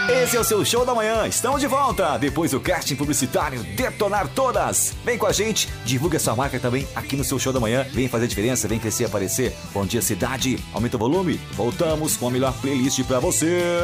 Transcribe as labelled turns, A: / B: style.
A: Esse é o seu Show da Manhã. Estamos de volta depois do casting publicitário Detonar Todas. Vem com a gente, divulgue a sua marca também aqui no seu Show da Manhã. Vem fazer diferença, vem crescer e aparecer. Bom dia, cidade. Aumenta o volume. Voltamos com a melhor playlist pra você.